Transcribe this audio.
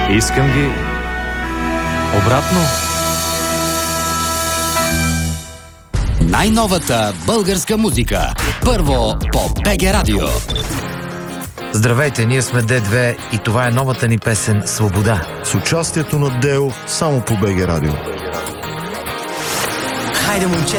Искам ги обратно. Най-новата българска музика. Първо по БГ Радио. Здравейте, ние сме Д2 и това е новата ни песен «Свобода». С участието на Део само по БГ Радио. Хайде, момчета!